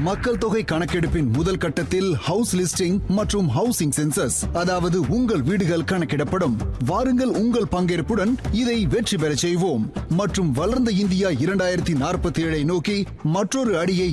மக்கள் தொகை கணக்கெடுப்பின் முதல் கட்டத்தில் ஹவுஸ் லிஸ்டிங் மற்றும் ஹவுசிங் சென்சஸ், அதாவது உங்கள் வீடுகள் கணக்கிடப்படும். வாருங்கள், உங்கள் பங்கேற்புடன் இதை வெற்றி பெற செய்வோம் மற்றும் வளர்ந்த இந்தியா 2047 நோக்கி மற்றொரு அடியை